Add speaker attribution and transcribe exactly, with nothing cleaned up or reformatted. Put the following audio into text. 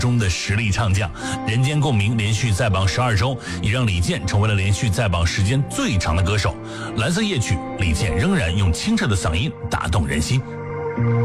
Speaker 1: 中的实力唱将。人间共鸣连续在榜十二周，也让李健成为了连续在榜时间最长的歌手。蓝色夜曲，李健仍然用清澈的嗓音打动人心。